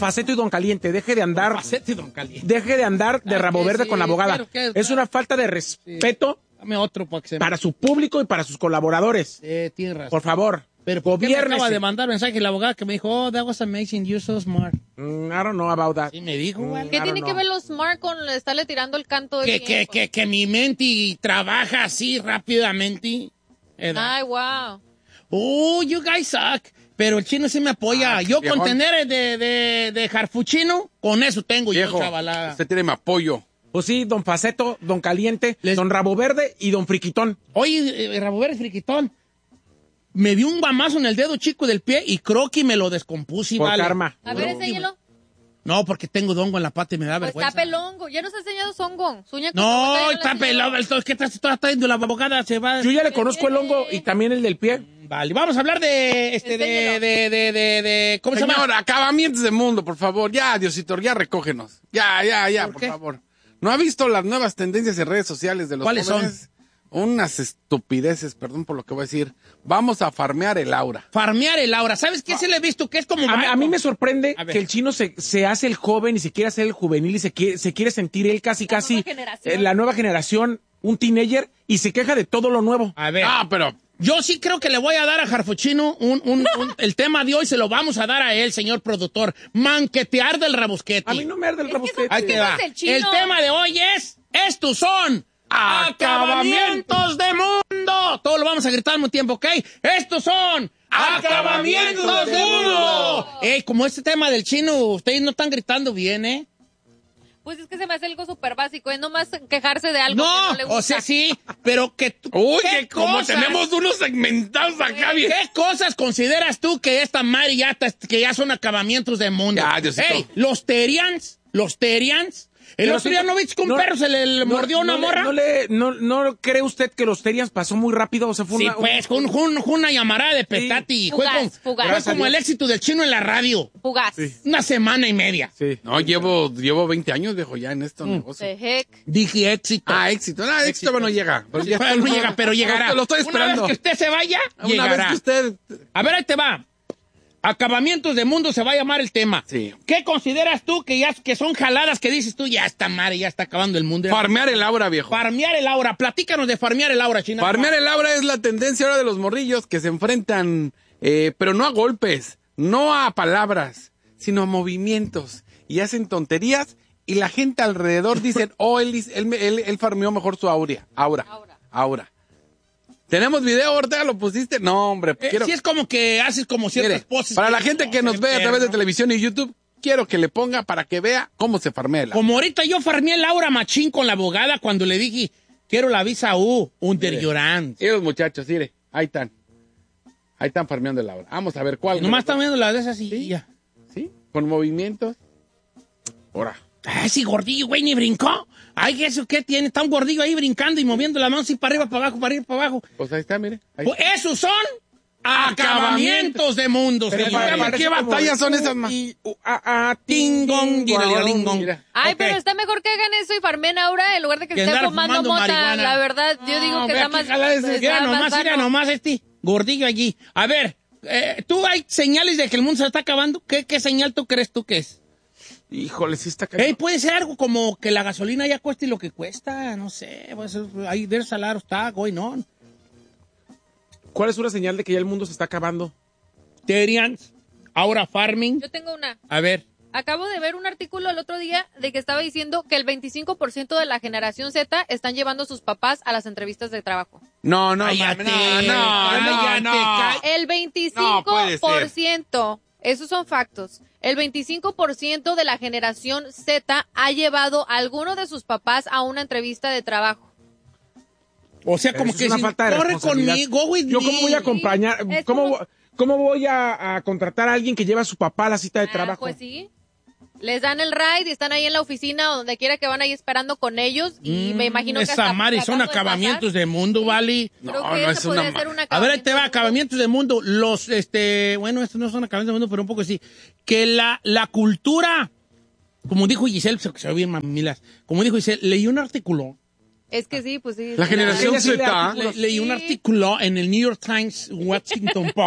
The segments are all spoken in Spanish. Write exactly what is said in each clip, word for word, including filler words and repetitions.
Faceto y Don Caliente, deje de andar... Don Faceto y Don Caliente. Deje de andar de rabo verde sí, con la abogada. quiero que- Es una falta de respeto Sí. Dame otro para que se me... para su público y para sus colaboradores. Eh, tienes razón. Por favor, Pero ¿por qué me acaba gobiérnese. de mandar mensaje la abogada que me dijo, oh, that was amazing, you're so smart? Mm, I don't know about that. Sí, me dijo, güey. ¿Qué I tiene don't que know. ver los smart con estarle tirando el canto de Que, que, que, que mi mente trabaja así rápidamente. Eh, Ay, wow. Oh, you guys suck. Pero el chino sí me apoya. Ah, yo viejón. con tener de, de, de jarfuchino, con eso tengo Viejo, yo, chavalada. usted tiene mi apoyo. Pues sí, Don Faceto, Don Caliente, Les- Don Rabo Verde y Don Friquitón. Oye, eh, Rabover Friquitón, me dio un guamazo en el dedo chico del pie y creo que me lo descompuse, Por vale. karma. A ver, enséñalo. No, porque tengo dongo en la pata y me da Pues vergüenza. está pelongo. Ya nos ha enseñado Songo. Su uña con No, boca ya la está enseñó. pelado. Es que estás toda trayendo la abogada, se va. Yo ya le conozco el hongo y también el del pie. Vale, vamos a hablar de, este, de, Enséñalo. de, de, de, de- ¿cómo se Señor, llama? acabamientos de mundo, por favor. Ya, Diosito, ya recógenos. Ya, ya, ya, ¿Por por, qué? favor. ¿No ha visto las nuevas tendencias en redes sociales de los ¿Cuáles jóvenes? Unas estupideces, perdón por lo que voy a decir. Vamos a farmear el aura. Farmear el aura. ¿Sabes qué? Se le he visto que es como... A, mí- a mí me sorprende A ver. que el chino se, se hace el joven y se quiere hacer el juvenil y se quiere, se quiere sentir él casi, La casi nueva generación. eh, la nueva generación, un teenager, y se queja de todo lo nuevo. A ver. Ah, pero Yo sí creo que le voy a dar a Jarfuchino un, un, un- el tema de hoy se lo vamos a dar a él, señor productor. Manquetear del rabosquete. A mí no me arde el Es que rabosquete. Ahí te ¿Cómo va. es el chino? El tema de hoy es, estos son acabamientos de mundo. Todo lo vamos a gritar al mismo tiempo, ¿ok? Estos son acabamientos de mundo. Ey, como este tema del chino, ustedes no están gritando bien, ¿eh? Pues es que se me hace algo súper básico. Es nomás quejarse de algo No, que no le gusta. o sea, sí, pero que tú... uy, ¿qué que como cosas? tenemos unos segmentados acá, bien. ¿Qué cosas consideras tú que esta madre ya, ta- que ya son acabamientos de mundo? Ya, Diosito. Ey, los Terians, los Terians. El Pero otro sí, día no viste que un no- perro se le, le No- mordió una no le- morra. No, le, no, ¿No cree usted que los Terians pasó muy rápido? O sea, fue Sí, una, pues, fue, un- fue un- fue una llamarada de petati. Fue, Fugaz, como, fugaz. fue Gracias a como el Dios. éxito del chino en la radio. Fugaz. Una semana y media. Sí. No, llevo, llevo veinte años, viejo, ya en estos negocios. The heck. Dije éxito. Ah, éxito. No, éxito no llega. Pero ya Pero no llega, pero llegará. Lo estoy Una esperando. vez que usted se vaya, Una llegará. vez que usted... A ver, ahí te va. Acabamientos de mundo se va a llamar el tema. Sí. ¿Qué consideras tú que ya que son jaladas que dices tú, ya está madre, ya está acabando el mundo? Farmear el aura, viejo. Farmear el aura. Platícanos de farmear el aura, China. Farmear el aura es la tendencia ahora de los morrillos que se enfrentan, eh, pero no a golpes, no a palabras, sino a movimientos. Y hacen tonterías y la gente alrededor dicen, oh, él, hiz- él, él, él farmeó mejor su aurea. Aura. Aura. Aura. ¿Tenemos video, Ortega? ¿Lo pusiste? No, hombre. Eh, quiero... sí es como que haces como ciertas Mire, poses. para la gente que nos ve a través de televisión. televisión y YouTube, quiero que le ponga para que vea cómo se farmea el aura. Como ahorita yo farmeé el aura machín con la abogada cuando le dije, quiero la visa U, unterllorant. Y los muchachos, mire, ahí están. Ahí están farmeando el aura. Vamos a ver cuál. Nomás están viendo las de esas y Sí. ya. ¿Sí? Con movimientos. Ahora. Ah, ese gordillo, güey, ni brincó. Ay, ¿eso qué tiene? Está un gordillo ahí brincando y moviendo la mano así para arriba, para abajo, para arriba, para abajo. Pues ahí está, mire. Ahí Pues está. esos son acabamientos de mundo, Pero señores. para- ¿qué parece como- batallas son esas, ma? Y- u- a- a- Tingong, diralingong. Mira. Ay, Ok. pero está mejor que hagan eso y farmen ahora en lugar de que, Que estén andar fumando, fumando mota. marihuana. La verdad, yo digo No, que vea está qué más. jalada es- está Mira más nomás, mira sano. nomás este gordillo allí. A ver, eh, ¿tú hay señales de que el mundo se está acabando? ¿Qué, qué señal tú crees tú que es? Híjole, sí está cayendo. Ey, puede ser algo como que la gasolina ya cueste lo que cuesta, no sé. Pues, ahí del salario está going on. ¿Cuál es una señal de que ya el mundo se está acabando? Terians, ahora farming. Yo tengo una. A ver. Acabo de ver un artículo el otro día de que estaba diciendo que el veinticinco por ciento de la generación Z están llevando a sus papás a las entrevistas de trabajo. No, no, Cállate, no, no, cállate, no, no. El No veinticinco puede por ser. ciento, esos son factos. El veinticinco por ciento de la generación Z ha llevado a alguno de sus papás a una entrevista de trabajo. O sea, Pero como eso que es una si falta de corre responsabilidad. conmigo, go with ¿Yo me. cómo voy a acompañar? Es ¿Cómo, como- vo- ¿Cómo voy a, a contratar a alguien que lleva a su papá a la cita de Ah, trabajo? pues sí. Les dan el ride y están ahí en la oficina o donde quiera que van ahí esperando con ellos y me imagino que Esa hasta madre son tratando de acabamientos pasar. de mundo, ¿vale? Creo No, que no, ese es una podría ma- ser un A ver, ahí te va, acabamiento. acabamientos de mundo. Los, este, bueno, estos no son acabamientos de mundo, pero un poco sí. Que la, la cultura, como dijo Giselle, se, se ve bien mamilas. Como dijo Giselle, leí un artículo, Es que sí, pues sí. La sí, generación Ella sí le Z. articula- le- leí un Sí. artículo en el New York Times, Washington Post,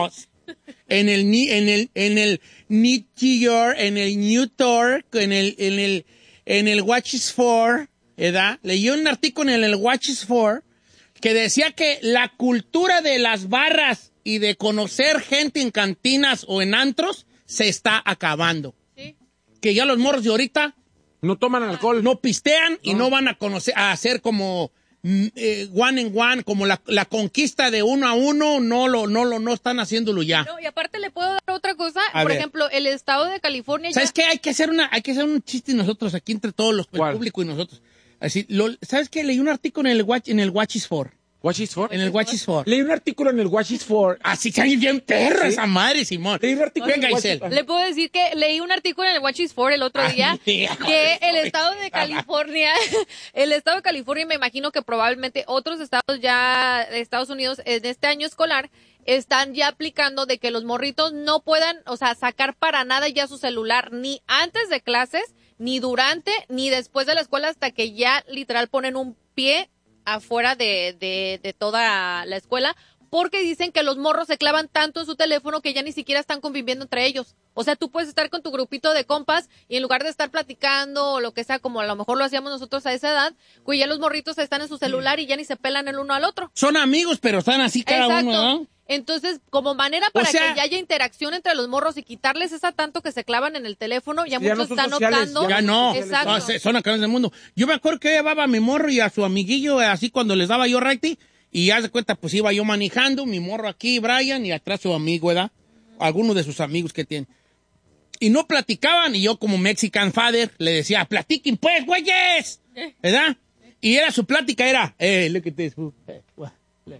en el ni- en el en el New York, en el New York, en el en el en el Watches for, ¿verdad? Leí un artículo en el Watches for que decía que la cultura de las barras y de conocer gente en cantinas o en antros se está acabando. Sí. Que ya los morros de ahorita No toman alcohol. no pistean y no van a conocer, a hacer como mm, eh, one en one, como la, la conquista de uno a uno, no lo, no lo, no están haciéndolo ya. No, y aparte le puedo dar otra cosa. A Por ver. ejemplo, el estado de California ¿Sabes ya... qué? Hay que hacer una, hay que hacer un chiste nosotros aquí entre todos los, el ¿Cuál? público y nosotros. Así, lo, ¿sabes qué? Leí un artículo en el Watch, en el Watches for. Watch is for. En el Watches for. Leí un artículo en el Watch is for. Así se bien perra ¿Sí? esa madre, Simón. Leí un artículo Venga, en el Watch Isel. is- Le puedo decir que leí un artículo en el Watches for el otro Ay, día mira, que el joder, estado de California, el estado de California, me imagino que probablemente otros estados ya de Estados Unidos en este año escolar están ya aplicando de que los morritos no puedan, o sea, sacar para nada ya su celular ni antes de clases, ni durante, ni después de la escuela hasta que ya literal ponen un pie afuera de, de, de toda la escuela, porque dicen que los morros se clavan tanto en su teléfono que ya ni siquiera están conviviendo entre ellos. O sea, tú puedes estar con tu grupito de compas y en lugar de estar platicando o lo que sea, como a lo mejor lo hacíamos nosotros a esa edad, pues ya los morritos están en su celular y ya ni se pelan el uno al otro. Son amigos, pero están así cada Exacto. uno, ¿no? Entonces, como manera para sea- que ya haya interacción entre los morros y quitarles esa tanto que se clavan en el teléfono, ya Ya muchos no son están sociales, optando. Ya no, Exacto. no, se- son acá del mundo. Yo me acuerdo que llevaba a mi morro y a su amiguillo, eh, así cuando les daba yo righty, y ya de cuenta, pues iba yo manejando, mi morro aquí, Brian, y atrás su amigo, ¿verdad? Algunos de sus amigos que tienen. Y no platicaban, y yo como Mexican father le decía, platiquen pues, güeyes, ¿verdad? Y era su plática, era, eh, look at this, fool. Eh, what? Look.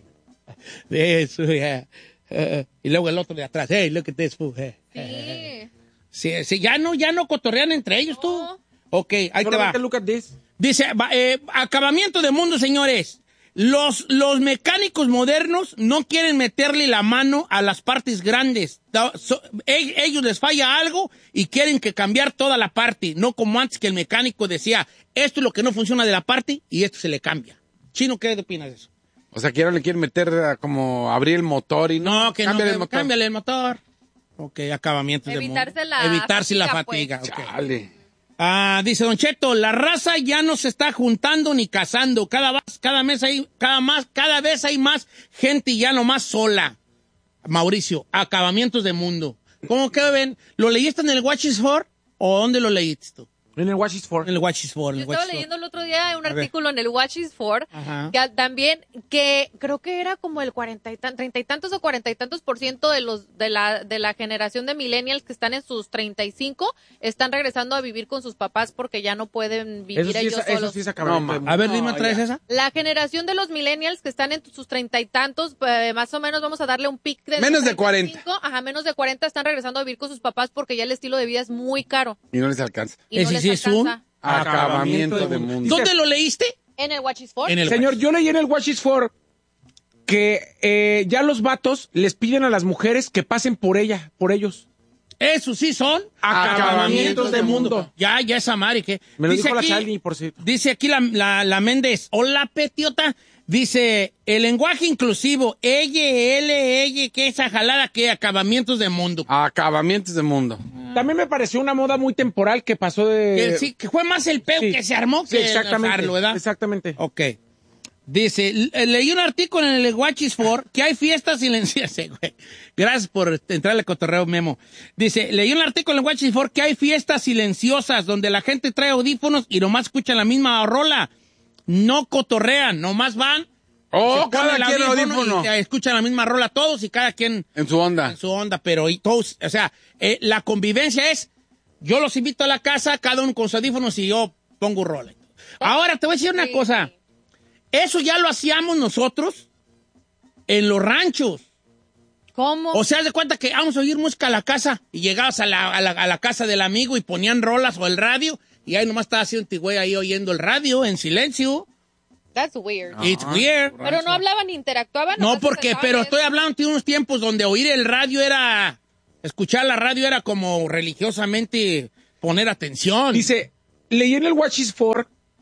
Eso, yeah. Eh, y luego el otro de atrás, hey, look at this, fool. Eh, eh. Sí. Sí, sí, ya no, ya no cotorrean entre ellos, tú. No. Ok, ahí te va. Solamente look at this. Dice, va, eh, acabamiento de mundo, señores. Los, los mecánicos modernos no quieren meterle la mano a las partes grandes. Da- so- e- ellos les falla algo y quieren que cambiar toda la parte. No como antes que el mecánico decía, esto es lo que no funciona de la parte y esto se le cambia. Chino, ¿qué opinas de eso? O sea, que ahora le quieren meter a como abrir el motor y no. No, que cámbiale no, el motor. cámbiale el motor. Ok, acabamientos de mundo. Evitarse la Evitarse la fatiga, fatiga. pues. ok. Chale. Ah, dice Don Cheto, la raza ya no se está juntando ni casando. Cada vez, cada mes hay, cada más, cada vez hay más gente ya nomás sola. Mauricio, acabamientos de mundo. ¿Cómo que ven? ¿Lo leíste en el Watches for o dónde lo leíste tú? En el Watch is for. En el Watches for. En Yo el estaba Watches for. leyendo el otro día un A ver. artículo en el Watches for Ajá. que también que creo que era como el cuarenta y tan, treinta y tantos o cuarenta y tantos por ciento de los de la de la generación de millennials que están en sus treinta y cinco están regresando a vivir con sus papás porque ya no pueden vivir Eso sí, es, ellos eso solos. sí es acabamiento No, de ma- mundo. A ver, dime otra vez ya. esa. La generación de los millennials que están en sus treinta y tantos, eh, más o menos vamos a darle un pic de Menos de treinta y cinco, ajá, menos de cuarenta están regresando a vivir con sus papás porque ya el estilo de vida es muy caro Y no les alcanza. y no Ese les sí es un- alcanza. Acabamiento de mundo. ¿Dónde lo leíste? En el Watches for. En el Señor, Watches. yo leí en el Watch is for que eh, ya los vatos les piden a las mujeres que pasen por ella, por ellos. Esos sí son Acabamientos de mundo. Ya, ya esa madre que. Me lo Dice dijo aquí- la Charlie, por cierto. Dice aquí la, la, la Méndez, hola petiota, dice, el lenguaje inclusivo, ella, él, ella, que esa jalada, que acabamientos de mundo. Acabamientos de mundo. También me pareció una moda muy temporal que pasó de... Que, sí, que fue más el peo sí. que se armó Sí, que exactamente. usarlo, ¿verdad? Exactamente. Ok. Dice, le- leí un artículo en el Watches for que hay fiestas silenciosas, güey. Gracias por entrarle al cotorreo, Memo. Dice, leí un artículo en el Watches for que hay fiestas silenciosas donde la gente trae audífonos y nomás escuchan la misma rola. No cotorrean, nomás van. Oh, se ponen cada el quien audífono. y, eh, escuchan la misma rola todos y cada quien En su onda. en su onda, pero y todos, o sea, eh, la convivencia es, yo los invito a la casa, cada uno con sus audífonos y yo pongo rola. Ahora te voy a decir una Sí. cosa. Eso ya lo hacíamos nosotros en los ranchos. ¿Cómo? O sea, haz de cuenta que vamos a oír música a la casa y llegabas a la, a la, a la casa del amigo y ponían rolas o el radio y ahí nomás estaba haciendo un güey ahí oyendo el radio en silencio. That's weird. It's weird. Pero no hablaban ni interactuaban. No, nomás se porque, sentaban pero y estoy hablando de unos tiempos donde oír el radio era, escuchar la radio era como religiosamente poner atención. Dice, leí en el Watch is for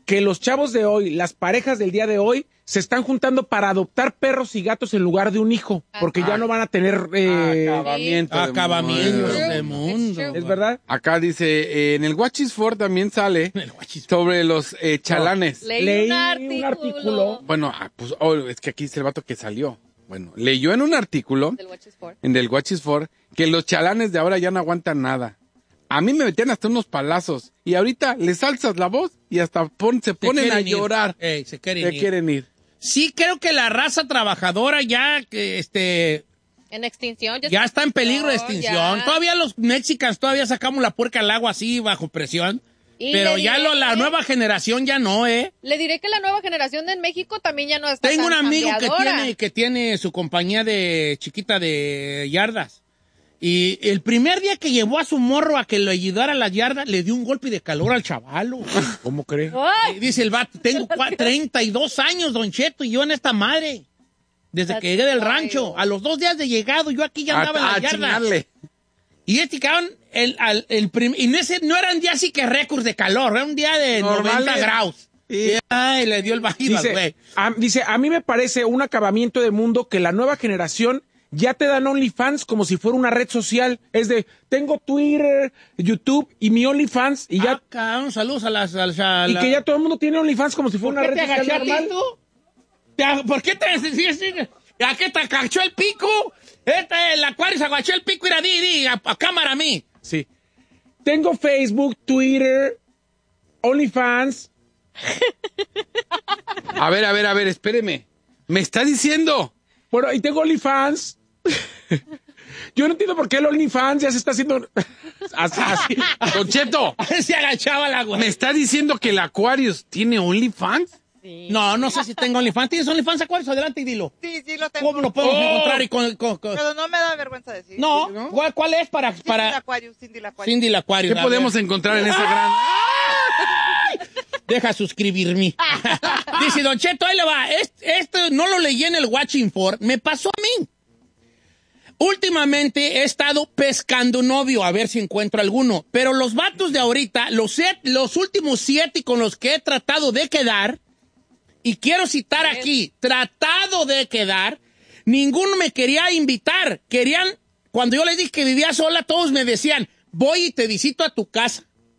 que los chavos de hoy, las parejas del día de hoy, se están juntando para adoptar perros y gatos en lugar de un hijo, porque ya no van a tener eh, Acabamiento. de Acabamientos mundo. de mundo. It's true. ¿es verdad? Acá dice, eh, en el Watchisford también sale El guachis. sobre los eh, chalanes. Leí, Leí un un artículo, artículo. Bueno, ah, pues oh, es que aquí dice el vato que salió. Bueno, leyó en un artículo, del Watch is For. en el Watchisford, que los chalanes de ahora ya no aguantan nada. A mí me metían hasta unos palazos. Y ahorita les alzas la voz y hasta pon- se Se ponen a quieren ir. llorar. Ey, se quieren Se ir. quieren ir. Sí, creo que la raza trabajadora ya, que, este, En extinción. ya está en peligro de extinción. ya. Todavía los mexicanos todavía sacamos la puerca al agua así bajo presión. Y Pero le ya diré- lo, la nueva generación ya no, ¿eh? Le diré que la nueva generación de México también ya no está Tengo tan un amigo que cambiadora. tiene, que tiene su compañía de chiquita de yardas. Y el primer día que llevó a su morro a que lo ayudara a las yardas, le dio un golpe de calor al chavalo. ¿Cómo cree? ¡Ay! Y dice el vato, tengo cua- treinta y dos años, Don Cheto, y yo en esta madre. Desde que llegué del rancho. A los dos días de llegado, yo aquí ya andaba A- en a las yardas. chingarle. Y este cabrón, el, al- el prim- y no, ese, no era un día así que récord de calor, era un día de Normales. noventa grados. Sí. Y, ay, le dio el bajido al Dice güey. a, dice, a mí me parece un acabamiento de mundo que la nueva generación ya te dan OnlyFans como si fuera una red social. Es de, tengo Twitter, YouTube y mi OnlyFans y ya... Ah, cabrón, saludos a las... A las- a y la- que ya todo el mundo tiene OnlyFans como si ¿Por fuera qué una te red social agachaste normal. tú? ¿Te ag- ¿Por qué te... sí, sí, ¿A qué te agachó el pico? Este, el acuario se agachó el pico y era di, di, a, a cámara a mí. Sí. Tengo Facebook, Twitter, OnlyFans. A ver, a ver, a ver, espéreme. ¿Me está diciendo? Bueno, y tengo OnlyFans. Yo no entiendo por qué el OnlyFans ya se está haciendo así. así. Don Cheto, Se agachaba la güey. ¿me está diciendo que el Aquarius tiene OnlyFans? No, no sé si tengo OnlyFans. ¿Tienes OnlyFans, Acuarios? Adelante y dilo. Sí, sí lo tengo. ¿Cómo lo podemos Oh. encontrar? Y con, con- con- Pero no me da vergüenza decir. No, ¿no? ¿cuál, cuál es para, Cindy la para Aquarius, Cindy la Aquarius. Cindy el Acuario? ¿Qué A podemos ver. encontrar en ese gran...? Deja suscribirme. Dice, Don Cheto, ahí le va. Este, esto no lo leí en el Watching For. Me pasó a mí. Últimamente he estado pescando novio, a ver si encuentro alguno. Pero los vatos de ahorita, los, set- los últimos siete con los que he tratado de quedar, y quiero citar aquí, tratado de quedar, ninguno me quería invitar. Querían, cuando yo les dije que vivía sola, todos me decían, voy y te visito a tu casa.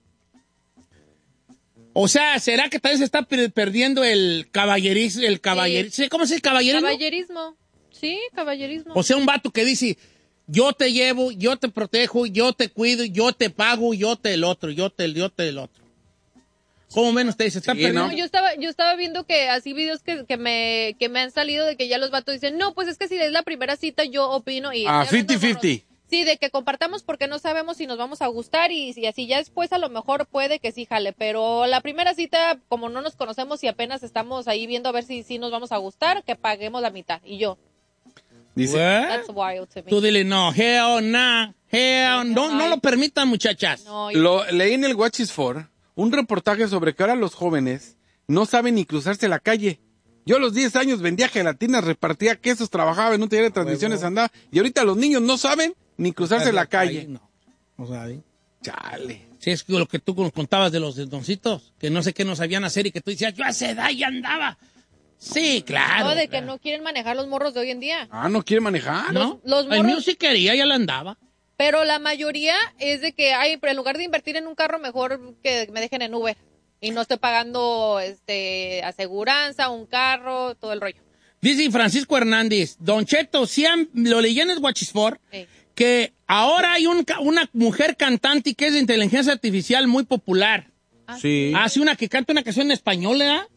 O sea, ¿será que tal vez se está per- perdiendo el caballerismo? El caballer... Sí. ¿Cómo se dice caballerismo? Caballerismo. Sí, caballerismo. O sea, un vato que dice, yo te llevo, yo te protejo, yo te cuido, yo te pago, yo te el otro, yo te el, yo te el otro. ¿Cómo menos usted se está Sí, perdiendo? No, yo estaba, yo estaba viendo que así videos que, que me, que me han salido de que ya los vatos dicen, no, pues es que si es la primera cita yo opino y... Ah, estoy hablando de cincuenta cincuenta. morros. Sí, de que compartamos porque no sabemos si nos vamos a gustar y si así ya después a lo mejor puede que sí jale, pero la primera cita, como no nos conocemos y apenas estamos ahí viendo a ver si, si nos vamos a gustar, que paguemos la mitad. Y yo, Dice, that's wild to me. Tú dile, no, hell, nah, hell, no, no lo permitan, muchachas. No, yo- lo, leí en el Watch is For un reportaje sobre que ahora los jóvenes no saben ni cruzarse la calle. Yo a los diez años vendía gelatinas, repartía quesos, trabajaba en un taller de transmisiones, andaba. Y ahorita los niños no saben ni cruzarse la calle. No, no sabe. Chale. Sí, es lo que tú nos contabas de los doncitos, que no sé qué no sabían hacer y que tú decías, yo a esa edad ya andaba. Sí, claro. no, de que claro. no quieren manejar los morros de hoy en día. Ah, no quiere manejar. ¿No? los El morros- mío sí quería, ya la andaba. Pero la mayoría es de que, ay, pero en lugar de invertir en un carro, mejor que me dejen en Uber. Y no estoy pagando este aseguranza, un carro, todo el rollo. Dice Francisco Hernández, Don Cheto, sí han- lo leí en el Watchisfor, Ey. que ahora hay un ca- una mujer cantante que es de inteligencia artificial muy popular. Sí. Hace una que canta una canción en español, ¿verdad?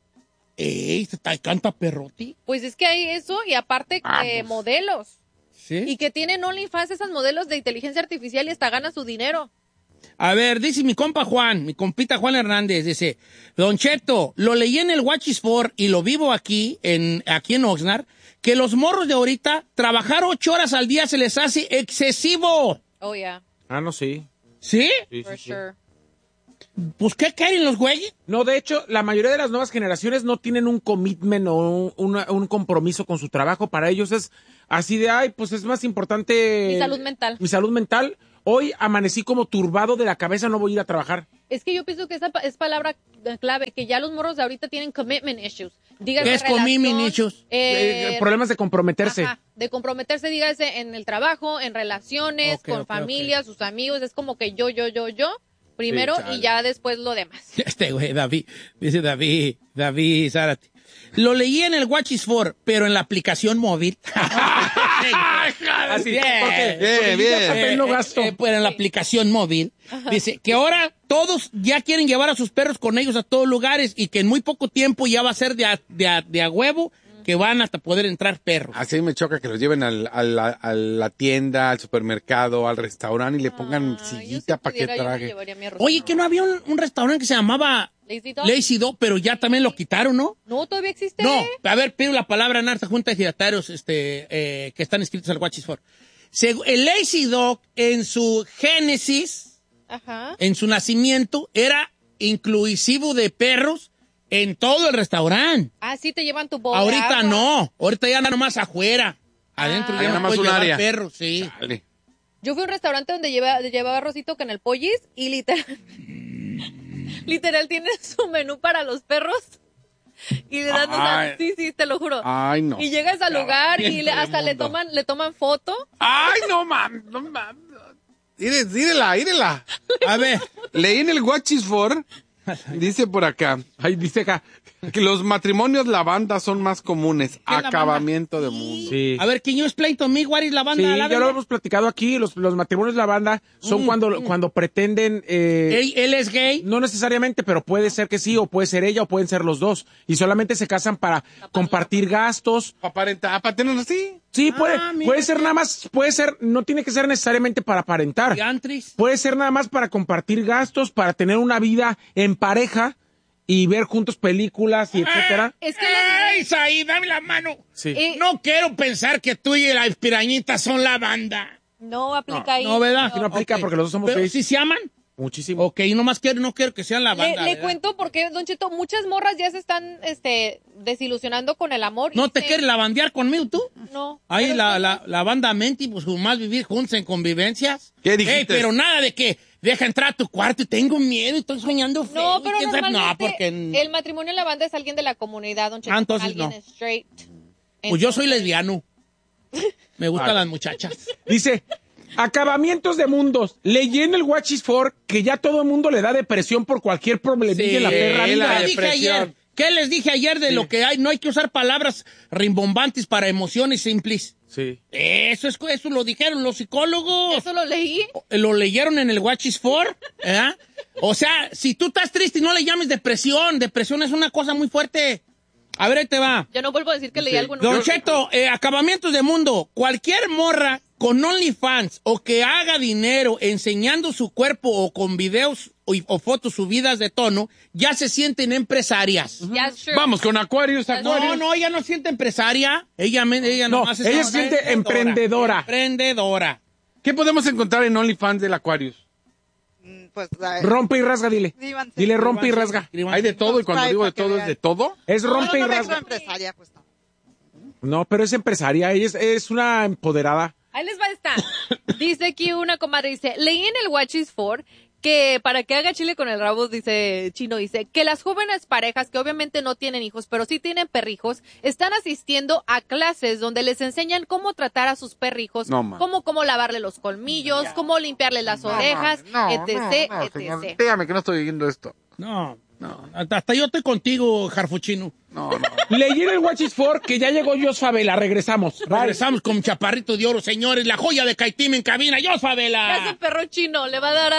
Ey, está- canta perroti. Pues es que hay eso y aparte Ah, que pues. modelos. ¿Sí? Y que tienen OnlyFans esas modelos de inteligencia artificial y hasta ganan su dinero. A ver, dice mi compa Juan, mi compita Juan Hernández, dice, Don Cheto, lo leí en el Watchisfor y lo vivo aquí, en, aquí en Oxnard, que los morros de ahorita, trabajar ocho horas al día se les hace excesivo. Oh, yeah, Ah, no, sí. ¿Sí? Sí, for sí, sí. sure. Pues, ¿qué quieren los güeyes? No, de hecho, la mayoría de las nuevas generaciones no tienen un commitment o un, una- un compromiso con su trabajo. Para ellos es así de, ay, pues es más importante... Mi salud mental. Mi salud mental. hoy amanecí como turbado de la cabeza, no voy a ir a trabajar. Es que yo pienso que esa pa- es palabra clave, que ya los morros de ahorita tienen commitment issues. Dígase ¿Qué es relación, commitment issues? eh, Eh, problemas de comprometerse. Ajá, de comprometerse, dígase, en el trabajo, en relaciones, Ok, con ok, familia, sus amigos. Es como que yo, yo, yo, yo, primero Sí, chale. y ya después lo demás. Este güey, David, dice David, David Zárate. Lo leí en el Watch is For, pero en la aplicación móvil. Así, Bien. porque, Bien, porque yo bien. ya papel no gasto. Eh, eh, pero en la aplicación móvil. Dice que ahora todos ya quieren llevar a sus perros con ellos a todos lugares y que en muy poco tiempo ya va a ser de a, de a- de a huevo que van hasta poder entrar perros. Así me choca que los lleven al, a, la, a la tienda, al supermercado, al restaurante y le pongan Ah, yo si sillita para que pudiera, yo me trague. llevaría a mi arroz. Oye, que no había un, un restaurante que se llamaba Lazy Dog. Lazy Dog, pero ya también lo quitaron, ¿no? No, todavía existe. No, a ver, pido la palabra en esta junta de ejidatarios este, eh, que están inscritos al Watch is For. Seg- El Lazy Dog, en su génesis, Ajá. en su nacimiento, era inclusivo de perros en todo el restaurante. Ah, sí, te llevan tu bowl de Ahorita agua. no, ahorita ya anda nomás afuera. Adentro Ah. ya Nada no más puedes un llevar área. perros, sí. Dale. Yo fui a un restaurante donde lleva, llevaba arrocito con el pollis y literal, literal tiene su menú para los perros. Y le dan, o sea, Ay. sí, sí, te lo juro. Ay, no. Y llegas al lugar y bien le- hasta le mundo. toman, le toman foto. Ay, no mames, no mames. Ire- Írela, írela. A ver, Leí en el Watch is For, dice por acá, Ahí dice acá. que los matrimonios lavanda son más comunes. ¿Qué lavanda? Acabamiento de mundo. Sí. a ver, can you explain to me what is la Sí, banda? ya la lo banda? hemos platicado aquí. Los, los matrimonios de la banda son Mm, cuando, cuando pretenden. eh, Él, él es gay. No necesariamente, pero puede ser que sí, o puede ser ella, o pueden ser los dos. Y solamente se casan para compartir gastos. Para aparentar, para tener así. Sí, puede, Ah, mira puede ser qué- nada más, puede ser, no tiene que ser necesariamente para aparentar. Diantris. Puede ser nada más para compartir gastos, para tener una vida en pareja y ver juntos películas y etcétera. Es que ¡Ay, Isaí, dame la mano! Sí. Eh, No quiero pensar que tú y la pirañita son la banda. no aplica ahí. No, ¿verdad? Aquí no aplica Ok. porque los dos somos Pero gays. ¿sí se aman? Muchísimo. Ok, nomás quiero, no quiero que sean la Le, banda. le ¿verdad? cuento porque, Don Cheto, muchas morras ya se están este, desilusionando con el amor. y ¿No te se- quieres lavandear conmigo tú? No. Ahí Pero la, sí, la, la banda Menti, pues más vivir juntos en convivencias. ¿Qué dijiste? Ey, pero nada de que deja entrar a tu cuarto y tengo miedo y estoy soñando feo. No, y pero quién sabe- normalmente No, porque... el matrimonio en la banda es alguien de la comunidad, Don Cheto, Ah, entonces alguien no. straight. Pues yo soy Entonces, lesbiano. Me gustan las muchachas. Dice, acabamientos de mundos. Leí en el Watch is For que ya todo el mundo le da depresión por cualquier problemilla en la perra la vida. ¿Qué dije depresión. ayer? ¿Qué les dije ayer de lo que hay? No hay que usar palabras rimbombantes para emociones simples. Sí. Eso es eso lo dijeron los psicólogos. Eso lo leí. Lo leyeron en el Watch is For, ¿verdad? O sea, si tú estás triste, no le llames depresión. Depresión es una cosa muy fuerte. A ver, ahí te va. Yo no vuelvo a decir que leí Sí. algo en Don un- Cheto, eh, acabamientos de mundo. Cualquier morra con OnlyFans o que haga dinero enseñando su cuerpo o con videos o, o fotos subidas de tono, ya se sienten empresarias. Yeah, sure. Vamos con Aquarius, Aquarius. No, no, ella no se siente empresaria. Ella, me- ella No, nomás es ella se siente emprendedora. Emprendedora. ¿Qué podemos encontrar en OnlyFans del Aquarius? Mm, Pues, ay, Rompe y rasga, dile. Suscríbanse. Dile rompe y rasga. Hay de todo, y cuando digo de todo, ¿es de todo? Es no, rompe no, y no, rasga. empresaria, pues no. No, pero es empresaria, ella es, es una empoderada. Ahí les va esta. Dice aquí una comadre, dice, leí en el Watch is For que para que haga chile con el rabo, dice Chino, dice, que las jóvenes parejas que obviamente no tienen hijos, pero sí tienen perrijos, están asistiendo a clases donde les enseñan cómo tratar a sus perrijos, No, ma. cómo, cómo lavarle los colmillos, cómo limpiarle las orejas, etc, etcétera. Dígame que no estoy oyendo esto. No, no. Hasta, hasta yo estoy contigo, Jarfuchino. No, no. Leí en el Watch is For que ya llegó Jos Favela, regresamos. Regresamos con Chaparrito de Oro, señores. La joya de Caitim en cabina. ¡Yo, Favela! Ese perro chino le va a dar